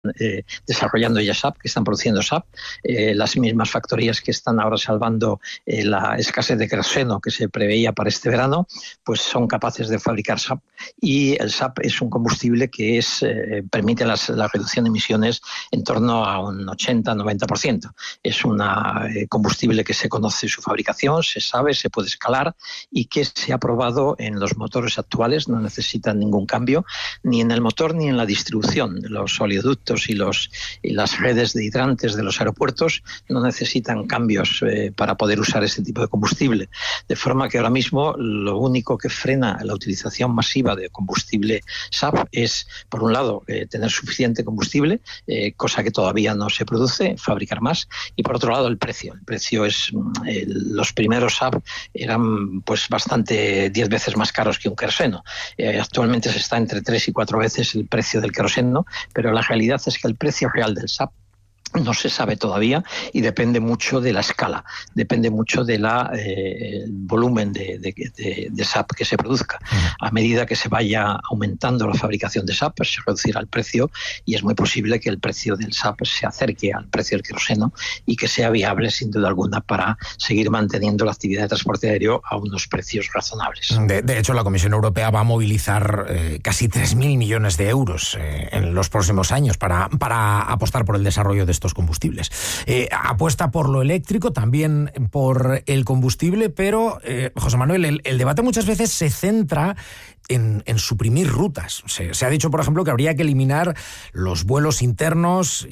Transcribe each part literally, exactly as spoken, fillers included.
Eh, desarrollando ya S A P, que están produciendo S A P, eh, las mismas factorías que están ahora salvando eh, la escasez de queroseno que se preveía para este verano, pues son capaces de fabricar S A P, y el S A P es un combustible que es, eh, permite las, la reducción de emisiones en torno a un ochenta a noventa por ciento. Es un eh, combustible que se conoce su fabricación, se sabe, se puede escalar y que se ha probado en los motores actuales, no necesitan ningún cambio, ni en el motor ni en la distribución. Los oleoductos y, los, y las redes de hidrantes de los aeropuertos no necesitan cambios eh, para poder usar este tipo de combustible. De forma que ahora mismo lo único que frena la utilización masiva de combustible S A P es, por un lado, eh, tener suficiente combustible, eh, cosa que todavía no se produce, fabricar más, y por otro lado el precio. El precio es, eh, los primeros S A P eran pues bastante, diez veces más caros que un queroseno. Eh, actualmente se está entre tres y cuatro veces el precio del queroseno, pero la realidad es que el precio real del S A P no se sabe todavía y depende mucho de la escala, depende mucho del eh, volumen de, de, de, de S A P que se produzca. A medida que se vaya aumentando la fabricación de S A P, se reducirá el precio y es muy posible que el precio del S A P se acerque al precio del queroseno y que sea viable, sin duda alguna, para seguir manteniendo la actividad de transporte aéreo a unos precios razonables. De, de hecho, la Comisión Europea va a movilizar eh, casi tres mil millones de euros eh, en los próximos años para, para apostar por el desarrollo de estos combustibles. Eh, apuesta por lo eléctrico, también por el combustible, pero, eh, José Manuel, el, el debate muchas veces se centra en, en suprimir rutas. Se, se ha dicho, por ejemplo, que habría que eliminar los vuelos internos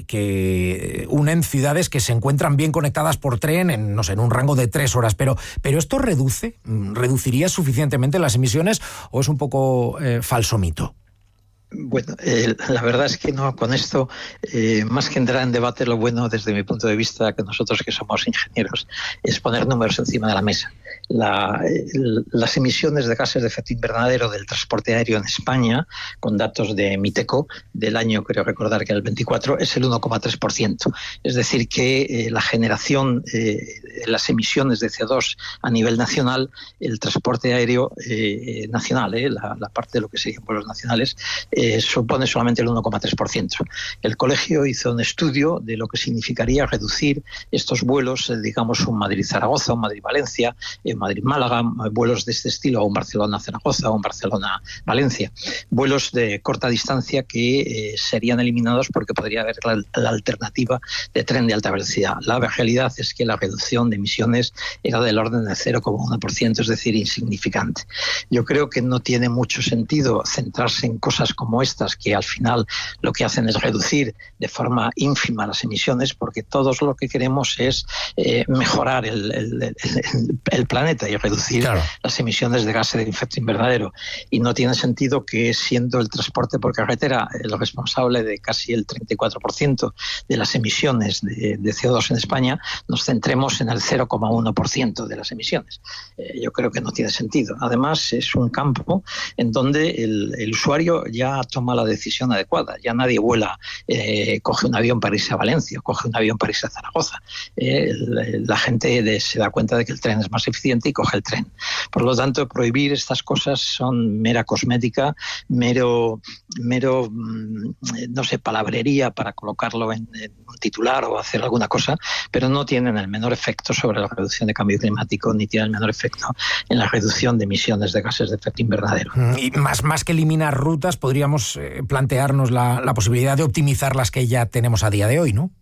que unen ciudades que se encuentran bien conectadas por tren en, no sé, en un rango de tres horas. Pero, pero ¿esto reduce? ¿Reduciría suficientemente las emisiones o es un poco eh, falso mito? Bueno, eh, la verdad es que no, con esto, eh, más que entrar en debate, lo bueno desde mi punto de vista, que nosotros que somos ingenieros, es poner números encima de la mesa. La, el, las emisiones de gases de efecto invernadero del transporte aéreo en España, con datos de Miteco, del año, creo recordar que era el veinticuatro, es el uno coma tres por ciento. Es decir, que eh, la generación, eh, las emisiones de C O dos a nivel nacional, el transporte aéreo eh, nacional, eh, la, la parte de lo que serían vuelos nacionales, Eh, supone solamente el uno coma tres por ciento. El colegio hizo un estudio de lo que significaría reducir estos vuelos, eh, digamos un Madrid-Zaragoza, un Madrid-Valencia, un Madrid-Málaga, vuelos de este estilo, o un Barcelona-Zaragoza o un Barcelona-Valencia. Vuelos de corta distancia que eh, serían eliminados porque podría haber la, la alternativa de tren de alta velocidad. La realidad es que la reducción de emisiones era del orden de cero coma uno por ciento, es decir, insignificante. Yo creo que no tiene mucho sentido centrarse en cosas como como estas, que al final lo que hacen es reducir de forma ínfima las emisiones, porque todos lo que queremos es eh, mejorar el, el, el, el planeta y reducir claro. las emisiones de gases de efecto invernadero. Y no tiene sentido que, siendo el transporte por carretera el responsable de casi el treinta y cuatro por ciento de las emisiones de, de C O dos en España, nos centremos en el cero coma uno por ciento de las emisiones. Eh, yo creo que no tiene sentido. Además, es un campo en donde el, el usuario ya toma la decisión adecuada. Ya nadie vuela, eh, coge un avión para irse a Valencia, coge un avión para irse a Zaragoza. Eh, la gente de, se da cuenta de que el tren es más eficiente y coge el tren. Por lo tanto, prohibir estas cosas son mera cosmética, mero, mero no sé, palabrería para colocarlo en, en un titular o hacer alguna cosa, pero no tienen el menor efecto sobre la reducción de cambio climático, ni tienen el menor efecto en la reducción de emisiones de gases de efecto invernadero. Y más, más que eliminar rutas, podríamos eh, plantearnos la, la posibilidad de optimizar las que ya tenemos a día de hoy, ¿no?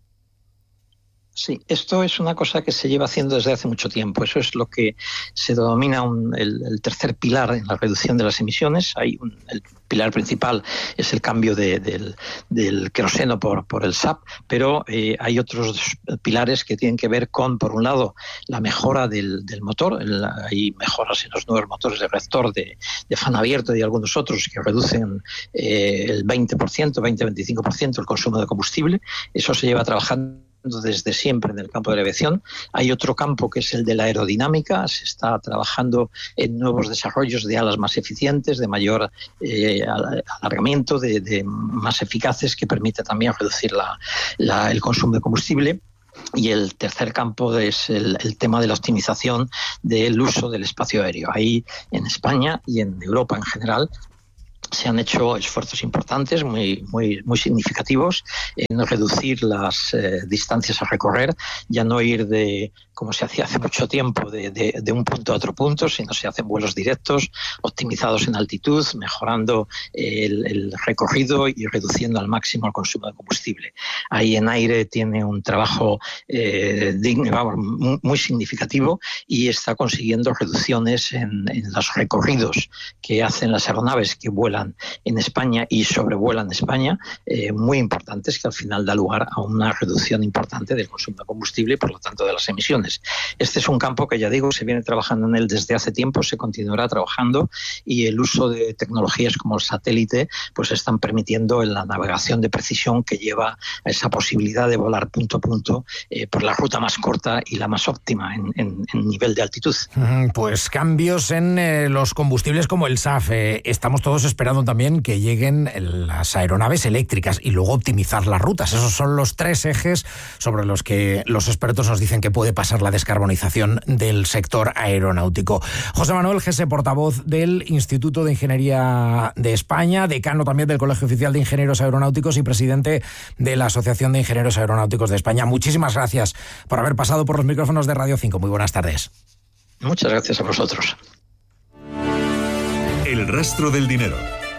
Sí, esto es una cosa que se lleva haciendo desde hace mucho tiempo. Eso es lo que se denomina un, el, el tercer pilar en la reducción de las emisiones. Hay un, el pilar principal es el cambio de, del, del queroseno por, por el S A P, pero eh, hay otros pilares que tienen que ver con, por un lado, la mejora del, del motor. El, hay mejoras en los nuevos motores de reactor de, de fan abierto y algunos otros que reducen eh, el veinte por ciento, veinte a veinticinco por ciento el consumo de combustible. Eso se lleva trabajando desde siempre en el campo de la aviación. Hay otro campo que es el de la aerodinámica. Se está trabajando en nuevos desarrollos de alas más eficientes, de mayor eh, alargamiento, de, de más eficaces, que permite también reducir la, la, el consumo de combustible. Y el tercer campo es el, el tema de la optimización del uso del espacio aéreo. Ahí en España y en Europa en general se han hecho esfuerzos importantes, muy, muy, muy significativos, en reducir las eh, distancias a recorrer, ya no ir de, como se hacía hace mucho tiempo, de, de, de un punto a otro punto, sino se hacen vuelos directos, optimizados en altitud, mejorando el, el recorrido y reduciendo al máximo el consumo de combustible. Ahí en aire tiene un trabajo eh, digno, vamos, muy, muy significativo, y está consiguiendo reducciones en, en los recorridos que hacen las aeronaves que vuelan en España y sobrevuelan España, eh, muy importantes, que al final da lugar a una reducción importante del consumo de combustible y por lo tanto de las emisiones. Este es un campo que, ya digo, se viene trabajando en él desde hace tiempo, se continuará trabajando, y el uso de tecnologías como el satélite pues están permitiendo en la navegación de precisión que lleva a esa posibilidad de volar punto a punto eh, por la ruta más corta y la más óptima en, en, en nivel de altitud. Pues cambios en eh, los combustibles como el S A F. Eh, estamos todos esperando también que lleguen las aeronaves eléctricas y luego optimizar las rutas. Esos son los tres ejes sobre los que los expertos nos dicen que puede pasar la descarbonización del sector aeronáutico. José Manuel Gese, portavoz del Instituto de Ingeniería de España, decano también del Colegio Oficial de Ingenieros Aeronáuticos y presidente de la Asociación de Ingenieros Aeronáuticos de España. Muchísimas gracias por haber pasado por los micrófonos de Radio cinco. Muy buenas tardes. Muchas gracias a vosotros. El rastro del dinero.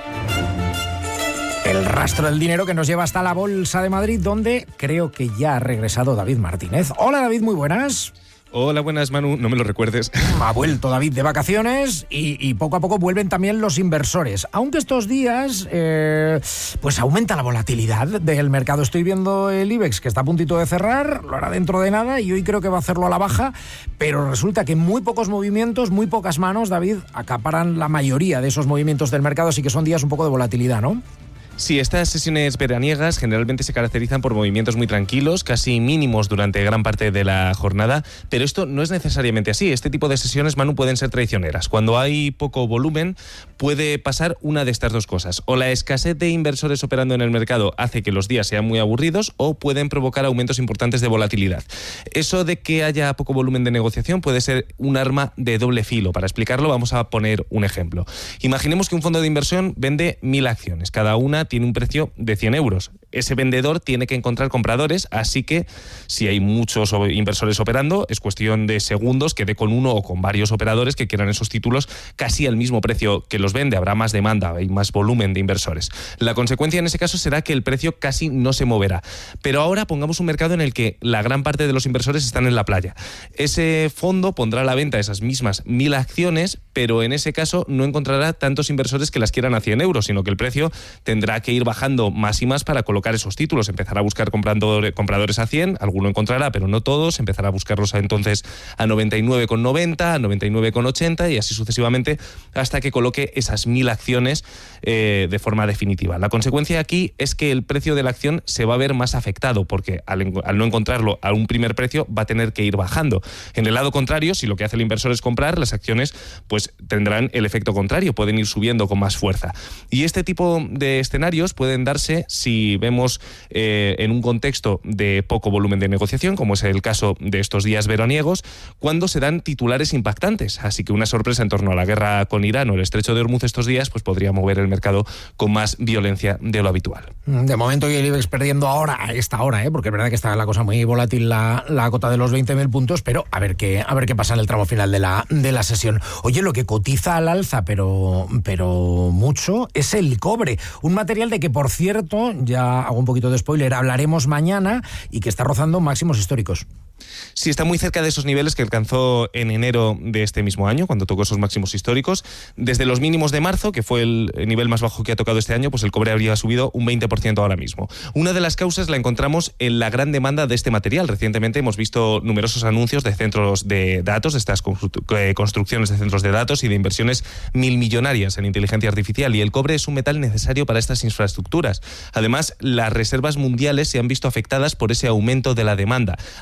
El rastro del dinero que nos lleva hasta la Bolsa de Madrid, donde creo que ya ha regresado David Martínez. Hola David, muy buenas. Hola, buenas, Manu, no me lo recuerdes. Ha vuelto David de vacaciones y, y poco a poco vuelven también los inversores. Aunque estos días eh, pues aumenta la volatilidad del mercado. Estoy viendo el IBEX que está a puntito de cerrar, lo hará dentro de nada y hoy creo que va a hacerlo a la baja, pero resulta que muy pocos movimientos, muy pocas manos, David, acaparan la mayoría de esos movimientos del mercado, así que son días un poco de volatilidad, ¿no? Sí, estas sesiones veraniegas generalmente se caracterizan por movimientos muy tranquilos, casi mínimos durante gran parte de la jornada, pero esto no es necesariamente así. Este tipo de sesiones, Manu, pueden ser traicioneras. Cuando hay poco volumen, puede pasar una de estas dos cosas. O la escasez de inversores operando en el mercado hace que los días sean muy aburridos, o pueden provocar aumentos importantes de volatilidad. Eso de que haya poco volumen de negociación puede ser un arma de doble filo. Para explicarlo, vamos a poner un ejemplo. Imaginemos que un fondo de inversión vende mil acciones. Cada una tiene un precio de cien euros. Ese vendedor tiene que encontrar compradores, así que si hay muchos inversores operando, es cuestión de segundos que dé con uno o con varios operadores que quieran esos títulos casi al mismo precio que los vende. Habrá más demanda, hay más volumen de inversores. La consecuencia en ese caso será que el precio casi no se moverá. Pero ahora pongamos un mercado en el que la gran parte de los inversores están en la playa. Ese fondo pondrá a la venta esas mismas mil acciones, pero en ese caso no encontrará tantos inversores que las quieran a cien euros, sino que el precio tendrá que ir bajando más y más para colocar esos títulos. Empezará a buscar compradores a cien, alguno encontrará, pero no todos. Empezará a buscarlos a, entonces a noventa y nueve con noventa, a noventa y nueve con ochenta y así sucesivamente hasta que coloque esas mil acciones eh, de forma definitiva. La consecuencia aquí es que el precio de la acción se va a ver más afectado porque al, al no encontrarlo a un primer precio va a tener que ir bajando. En el lado contrario, si lo que hace el inversor es comprar, las acciones pues tendrán el efecto contrario, pueden ir subiendo con más fuerza. Y este tipo de escenarios pueden darse si vemos eh, en un contexto de poco volumen de negociación, como es el caso de estos días veraniegos, cuando se dan titulares impactantes. Así que una sorpresa en torno a la guerra con Irán o el estrecho de Hormuz estos días pues podría mover el mercado con más violencia de lo habitual. De momento, y el IBEX perdiendo ahora, a esta hora, ¿eh? Porque es verdad que está la cosa muy volátil, la, la cota de los veinte mil puntos, pero a ver qué, a ver qué pasa en el tramo final de la, de la sesión. Oye, lo que cotiza al alza, pero, pero mucho, es el cobre. Un material de que, por cierto, ya hago un poquito de spoiler, hablaremos mañana y que está rozando máximos históricos. Sí, está muy cerca de esos niveles que alcanzó en enero de este mismo año, cuando tocó esos máximos históricos. Desde los mínimos de marzo, que fue el nivel más bajo que ha tocado este año, pues el cobre habría subido un veinte por ciento ahora mismo. Una de las causas la encontramos en la gran demanda de este material. Recientemente hemos visto numerosos anuncios de centros de datos, de estas construcciones de centros de datos y de inversiones mil millonarias en inteligencia artificial, y el cobre es un metal necesario para estas infraestructuras. Además, las reservas mundiales se han visto afectadas por ese aumento de la demanda. Hay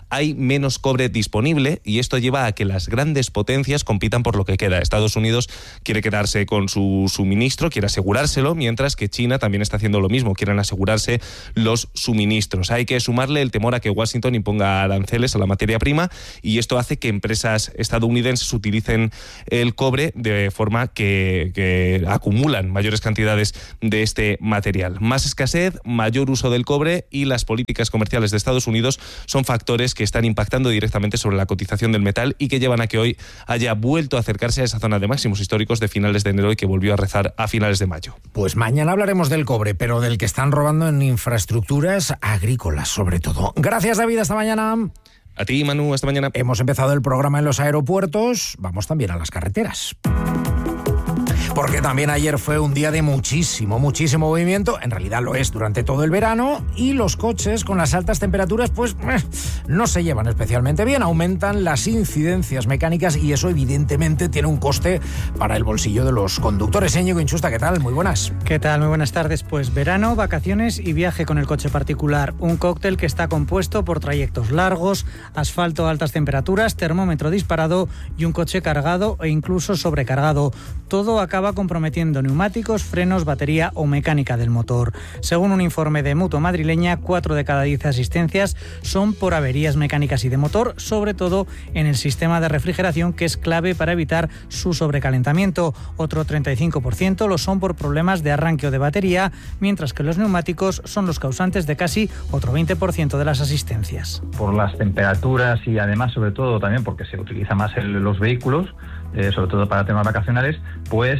menos cobre disponible y esto lleva a que las grandes potencias compitan por lo que queda. Estados Unidos quiere quedarse con su suministro, quiere asegurárselo, mientras que China también está haciendo lo mismo, quieren asegurarse los suministros. Hay que sumarle el temor a que Washington imponga aranceles a la materia prima y esto hace que empresas estadounidenses utilicen el cobre de forma que, que acumulan mayores cantidades de este material. Más escasez, mayor uso del cobre y las políticas comerciales de Estados Unidos son factores que están impactando directamente sobre la cotización del metal y que llevan a que hoy haya vuelto a acercarse a esa zona de máximos históricos de finales de enero y que volvió a rezar a finales de mayo. Pues mañana hablaremos del cobre, pero del que están robando en infraestructuras agrícolas sobre todo. Gracias, David, hasta mañana. A ti, Manu, hasta mañana. Hemos empezado el programa en los aeropuertos, vamos también a las carreteras. Porque también ayer fue un día de muchísimo, muchísimo movimiento, en realidad lo es durante todo el verano, y los coches con las altas temperaturas pues eh, no se llevan especialmente bien, aumentan las incidencias mecánicas y eso evidentemente tiene un coste para el bolsillo de los conductores. Íñigo Inchusta, ¿qué tal? Muy buenas. ¿Qué tal? Muy buenas tardes. Pues verano, vacaciones y viaje con el coche particular, un cóctel que está compuesto por trayectos largos, asfalto a altas temperaturas, termómetro disparado y un coche cargado e incluso sobrecargado. Todo acaba comprometiendo neumáticos, frenos, batería o mecánica del motor. Según un informe de Mutua madrileña, cuatro de cada diez asistencias son por averías mecánicas y de motor, sobre todo en el sistema de refrigeración, que es clave para evitar su sobrecalentamiento. Otro treinta y cinco por ciento lo son por problemas de arranque o de batería, mientras que los neumáticos son los causantes de casi otro veinte por ciento de las asistencias. Por las temperaturas y además, sobre todo, también porque se utiliza más en los vehículos, Eh, sobre todo para temas vacacionales, pues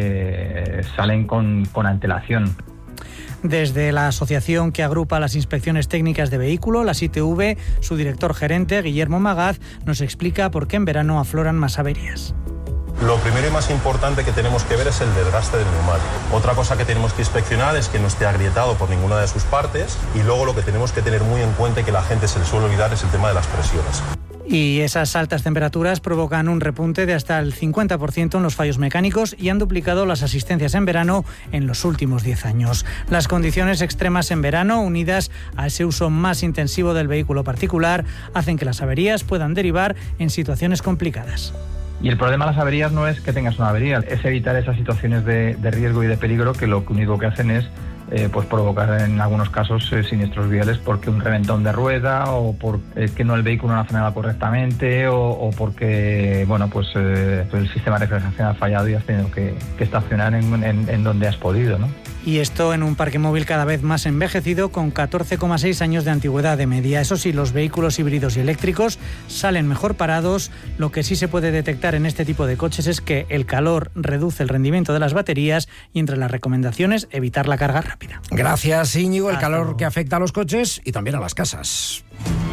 eh, salen con, con antelación. Desde la asociación que agrupa las inspecciones técnicas de vehículo, la I T V, su director gerente, Guillermo Magaz, nos explica por qué en verano afloran más averías. Lo primero y más importante que tenemos que ver es el desgaste del neumático. Otra cosa que tenemos que inspeccionar es que no esté agrietado por ninguna de sus partes, y luego lo que tenemos que tener muy en cuenta y que la gente se le suele olvidar es el tema de las presiones. Y esas altas temperaturas provocan un repunte de hasta el cincuenta por ciento en los fallos mecánicos y han duplicado las asistencias en verano en los últimos diez años. Las condiciones extremas en verano, unidas a ese uso más intensivo del vehículo particular, hacen que las averías puedan derivar en situaciones complicadas. Y el problema de las averías no es que tengas una avería, es evitar esas situaciones de, de riesgo y de peligro que lo único que hacen es Eh, pues provocar en algunos casos eh, siniestros viales porque un reventón de rueda o porque eh, no el vehículo no ha frenado correctamente o, o porque bueno pues eh, el sistema de refrigeración ha fallado y has tenido que, que estacionar en, en, en donde has podido, ¿no? Y esto en un parque móvil cada vez más envejecido, con catorce coma seis años de antigüedad de media. Eso sí, los vehículos híbridos y eléctricos salen mejor parados. Lo que sí se puede detectar en este tipo de coches es que el calor reduce el rendimiento de las baterías y entre las recomendaciones, evitar la carga rápida. Gracias, Íñigo. El Hasta calor luego. que afecta a los coches y también a las casas.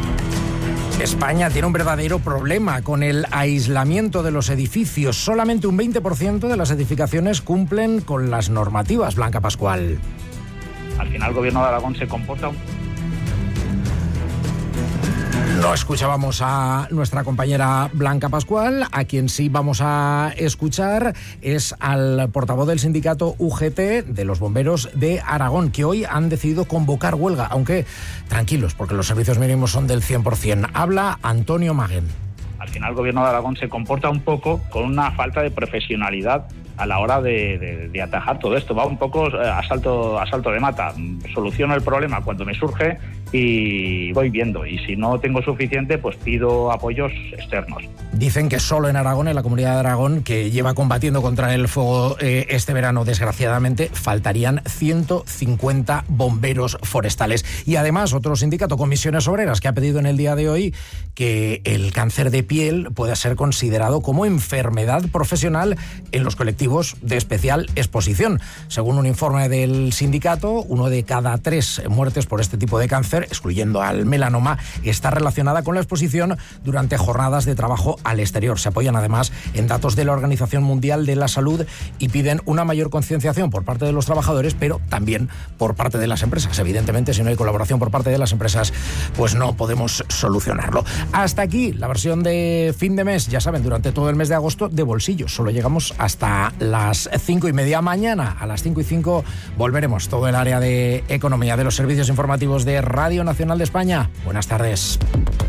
España tiene un verdadero problema con el aislamiento de los edificios. Solamente un veinte por ciento de las edificaciones cumplen con las normativas. Blanca Pascual. Al final el gobierno de Aragón se comporta un... No escuchábamos a nuestra compañera Blanca Pascual. A quien sí vamos a escuchar es al portavoz del sindicato U G T de los bomberos de Aragón, que hoy han decidido convocar huelga, aunque tranquilos, porque los servicios mínimos son del cien por ciento. Habla Antonio Maguen. Al final el gobierno de Aragón se comporta un poco con una falta de profesionalidad a la hora de, de, de atajar todo esto. Va un poco a salto, a salto de mata. Soluciono el problema cuando me surge y voy viendo. Y si no tengo suficiente, pues pido apoyos externos. Dicen que solo en Aragón, en la comunidad de Aragón, que lleva combatiendo contra el fuego eh, este verano, desgraciadamente, faltarían ciento cincuenta bomberos forestales. Y además, otro sindicato, Comisiones Obreras, que ha pedido en el día de hoy que el cáncer de piel pueda ser considerado como enfermedad profesional en los colectivos de especial exposición. Según un informe del sindicato, uno de cada tres muertes por este tipo de cáncer, excluyendo al melanoma, está relacionada con la exposición durante jornadas de trabajo al exterior. Se apoyan además en datos de la Organización Mundial de la Salud y piden una mayor concienciación por parte de los trabajadores, pero también por parte de las empresas. Evidentemente, si no hay colaboración por parte de las empresas, pues no podemos solucionarlo. Hasta aquí la versión de fin de mes, ya saben, durante todo el mes de agosto, de bolsillo. Solo llegamos hasta las cinco y media. Mañana a las cinco y cinco volveremos todo el área de economía de los servicios informativos de Radio Nacional de España. Buenas tardes.